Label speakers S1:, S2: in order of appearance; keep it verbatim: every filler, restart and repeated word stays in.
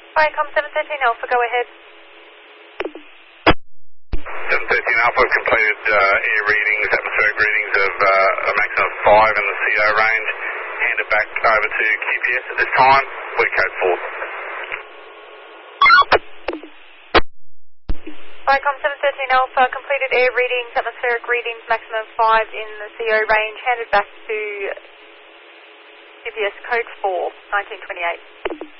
S1: Viacom seven thirteen Alpha, go ahead.
S2: seven thirteen Alpha completed uh, air readings, atmospheric readings of uh, a maximum of five in the C O range. Hand it back over to Q P S at this time. We're code four.
S1: Viacom seven thirteen Alpha, completed air readings, atmospheric readings, maximum five in the C O range. Handed back to Q P S code four, nineteen twenty-eight.